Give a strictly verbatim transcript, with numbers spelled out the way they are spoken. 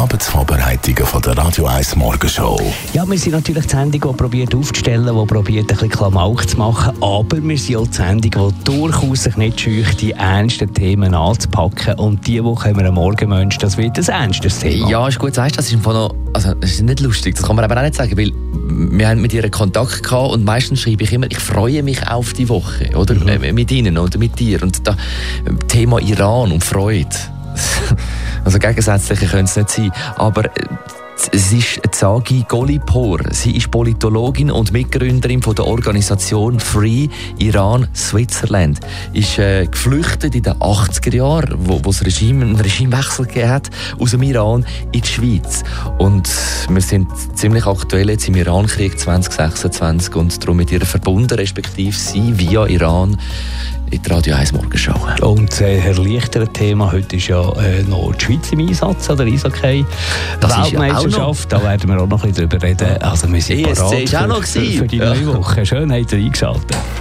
Abendvorbereitungen von der Radio eins Morgenshow. Ja, wir sind natürlich die Sendung, die probiert aufzustellen, die probiert ein bisschen Klamauk zu machen, aber wir sind auch die Sendung, die durchaus sich nicht scheucht, die ernsten Themen anzupacken. Und diese Woche haben wir einen Morgenmensch, das wird ein ernstes Thema. Ja, ist gut, sagst, das ist einfach noch, also das ist nicht lustig, das kann man aber auch nicht sagen, weil wir haben mit ihr Kontakt gehabt und meistens schreibe ich immer, ich freue mich auf die Woche, oder? Mhm. Mit ihnen oder mit dir. Und das Thema Iran und Freude. Also gegensätzlicher könnte es nicht sein. Aber es ist Zagi Golipor. Sie ist Politologin und Mitgründerin von der Organisation Free Iran Switzerland. Ist äh, geflüchtet in den achtziger Jahren, wo, wo es Regime, einen Regimewechsel gegeben hat, aus dem Iran in die Schweiz. Und wir sind ziemlich aktuell jetzt im Irankrieg zwanzig sechsundzwanzig und darum mit ihr verbunden, respektive sie via Iran in die Radio eins Morgenshow. Und äh, erleichterte Thema heute ist ja äh, noch die Schweiz im Einsatz, oder Eishockey. Das Weltmeisterschaft, ja da werden wir auch noch ein bisschen drüber reden. Also wir sind E S C bereit ist auch noch für, für, für die neue Woche. Schön, habt ihr eingeschaltet.